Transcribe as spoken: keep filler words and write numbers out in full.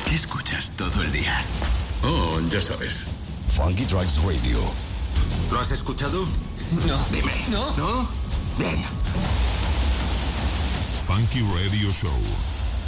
¿Qué escuchas todo el día? Oh, ya sabes. Funky Tracks Radio. ¿Lo has escuchado? No. Dime. No. ¿No? Bien. Funky Radio Show.